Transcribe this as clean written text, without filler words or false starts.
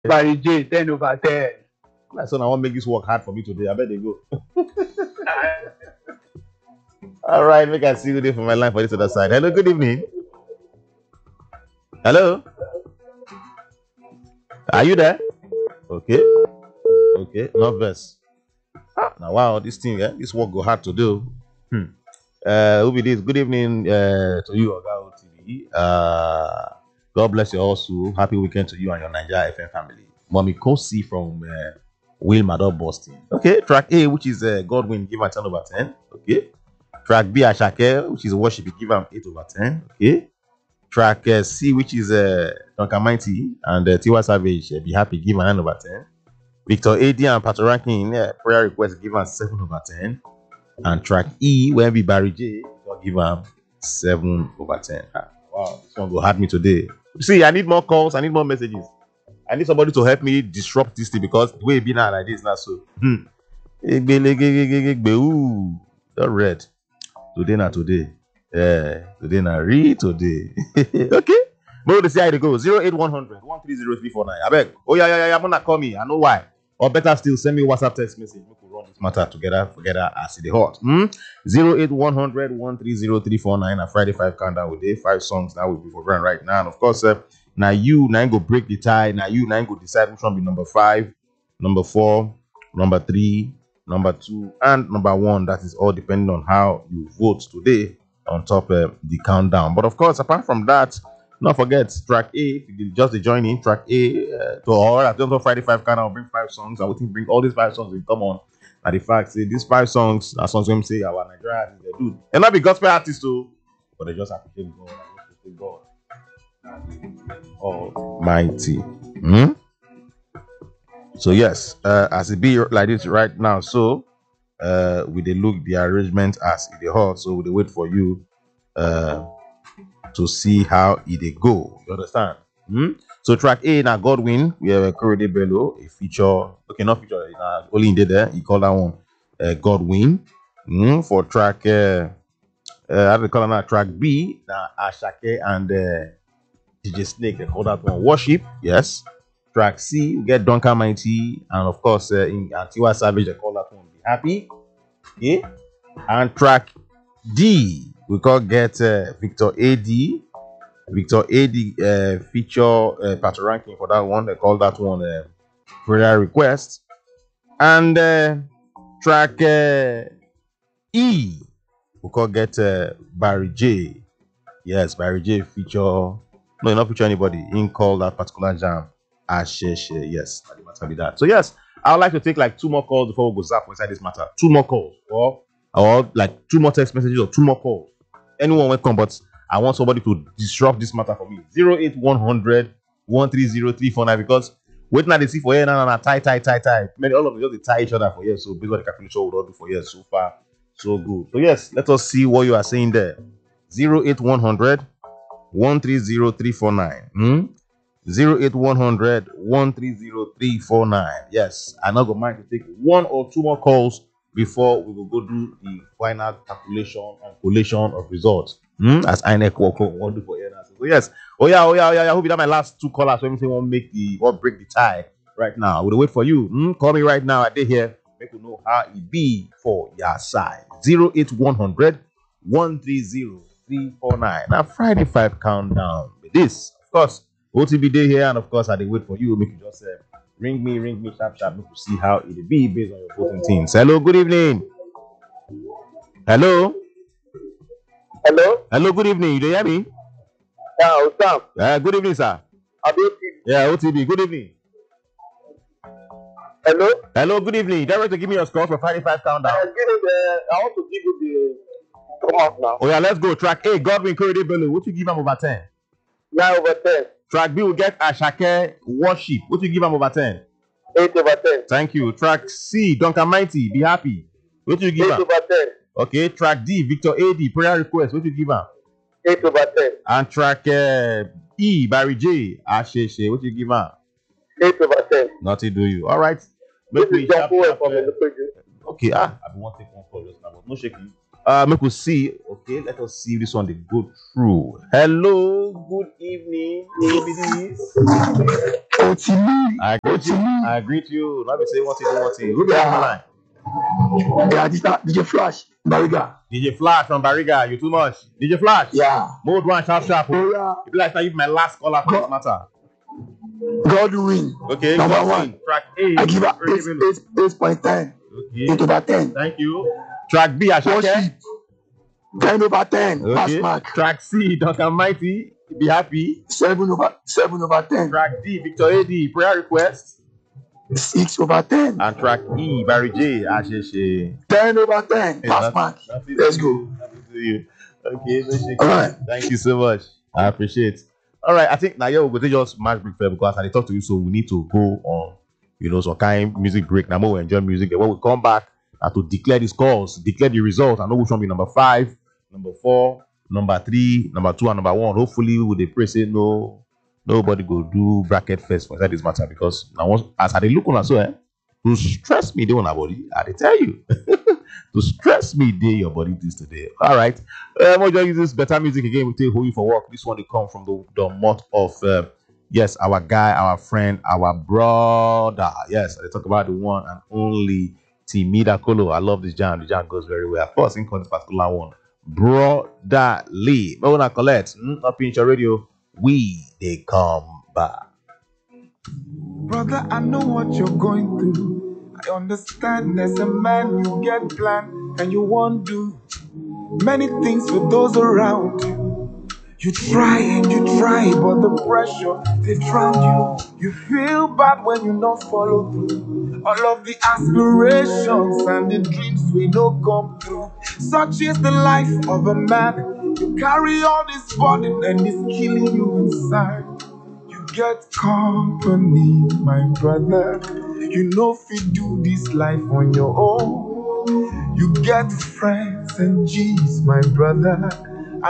Barry J, 10/10. My son, I want to make this work hard for me today. I bet they go. All right, make I see you there for my line for this other side. Hello, good evening. Hello. Are you there? Okay. Okay, not best. Now, wow, this thing, this work go hard to do. Who be this? Good evening to you, Oga OTV. God bless you also. Happy weekend to you and your Nigeria FM family. Mommy Kosi from Wilmado, Boston. Okay, track A, which is Godwin, give her 10/10. Okay. Track B, Ashake, which is Worship, give her 8/10. Okay. Track C, which is Duncan Mighty and Tiwa Savage, Be Happy, give her 9/10. Victor AD and Pato Rankin, prayer request, give her 7/10. And track E, where be Barry J, will give her 7/10. Wow, this one will hurt me today. See, I need more calls, I need more messages. I need somebody to help me disrupt this thing because the way it be now like this, not so. You're red. Today not today. Today not read today. Okay. But to see how it goes. 08100 130 I beg. Oh yeah. I'm gonna call me. I know why. Or better still, send me WhatsApp text message. We could run this matter together as it hot. 08100 130 A Friday 5 countdown with 5 songs that will be for grand right now. And of course, now you now go break the tie. Now you now go decide which one be number 5, number 4, number 3, number 2, and number 1. That is all depending on how you vote today on top the countdown. But of course, apart from that, don't forget track A. If you just join in track A to all at the Friday 5 countdown, I'll bring 5 songs. I will bring all these 5 songs will come on. And the fact, say these 5 songs are songs when say our Nigerian they do. And not be gospel artists too, but they just appreciate God. Almighty. So yes, as it be like this right now, so we they look the arrangement as it they hot, so we they wait for you to see how it go. You understand? So track A now Godwin, we have Korede Bello, a feature. Okay, not feature, only in there. He call that one Godwin. For track how do they call that track B? Now Ashake and DJ Snake, they call that one Worship. Yes. Track C, we get Duncan Mighty, and of course in Tiwa Savage, they call that one Be Happy. Okay. And track D, we call get Victor AD. Victor AD feature Pato Ranking for that one. They call that one prayer request. And track E, we call get Barry J. Yes, Barry J feature. No, not feature anybody. In call that particular jam. Asheshe. Yes, that matter be that. So yes, I would like to take like 2 more calls before we go zap inside this matter. 2 more calls, or like 2 more text messages or 2 more calls. Anyone will come, but I want somebody to disrupt this matter for me. 08100 130 because wait now they see for here now tie. Many all of them just tie each other for years. So based on the calculation we don't do for years so far, so good. So yes, let us see what you are saying there. 08100 130 08100 130 Yes, I'm not going to mind to take 1 or 2 more calls before we will go do the final calculation and collation of results. As INEC will do for ANS. So yes, oh yeah. I hope you have my last 2 callers. So everything won't break the tie right now. We'll wait for you. Call me right now. I did here. Make you know how it be for your side. 08100 130 Now Friday 5 countdown with this, of course. OTB day here, and of course, I did wait for you. Make you just ring me, sharp. Make you see how it be based on your voting teams. Hello, good evening. Hello, good evening. You hear me? Yeah, Osam. Good evening, sir. Yeah, OTB. Good evening. Hello, good evening. You to give me your score for Friday 5 countdown. I want to give you the come out now. Oh yeah, let's go. Track A, Godwin Korede Bello. What you give him over 10? 9/10. Track B will get Ashake Worship. What you give him over 10? 8/10. Thank you. Track C, Duncan Mighty, Be Happy. What you give him? 8/10. Okay. Track D, Victor AD, Prayer Request. What you give him? 8/10. And track E, Barry J, Asheshe. What you give him? 8/10. Nothing do you. All right. This is John Paul from the page. Okay. I want to take 1 call just now, but no shaking. Make us see. Okay, let us see this one. The go through. Hello, good evening. Otili. I agree with you. Otili. I agree with you. Not be say one thing, do one thing. Who be on the line? Yeah, this DJ Flash, Bariga. DJ Flash from Bariga. You too much. DJ Flash. Yeah. Mode one sharp. Oh yeah. You be like now you my last caller for this matter. Godwin. Okay. Number Godwin. one. Track A. I give her 8.10. Okay. 8 over 10. Thank you. Track B. Ashake. Worship. 10 over 10. Pass Okay. mark. Track C. Duncan Mighty. Be happy. 7 over 10. Track D. Victor AD. Prayer request. 6 over 10. And track E. Barry J. Asheshe. 10 over 10. Pass mark. Let's go. Okay. All right. Thank you so much. I appreciate it. All right. I think now we're going to just match break fair because I talk to you, so we need to go on, some kind of music break. Now we enjoy music. And when we come back, to declare the scores, declare the results. I know which one be number 5, number 4, number 3, number 2, and number 1. Hopefully, with the press say no. Nobody go do bracket first for that this matter because now as I look on so to stress me doing our body, I tell you to stress me day your body this today. All right, we'll use this better music again. We take Who You For Work. This one they come from the mouth of yes, our guy, our friend, our brother. Yes, they talk about the one and only Timida Kolo. I love this jam. The jam goes very well. Of course, in this particular one, Brother Lee. Mona Colette, up in your radio. We they come back. Brother, I know what you're going through. I understand as a man you get planned and you won't do many things for those around you. You try and you try, but the pressure they drown you. You feel bad when you not follow through. All of the aspirations and the dreams we know come true. Such is the life of a man. You carry all this burden and it's killing you inside. You get company, my brother. You know if you do this life on your own. You get friends and G's, my brother.